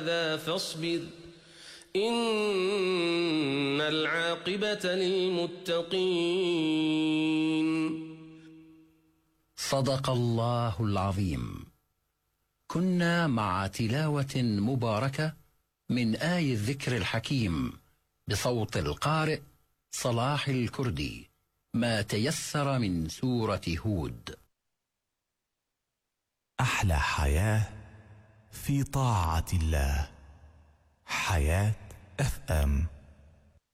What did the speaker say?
هذا فاصبر إن العاقبة للمتقين. صدق الله العظيم. كنا مع تلاوة مباركة من آي الذكر الحكيم بصوت القارئ صلاح الكردي، ما تيسر من سورة هود. أحلى حياة في طاعة الله. حياة FM.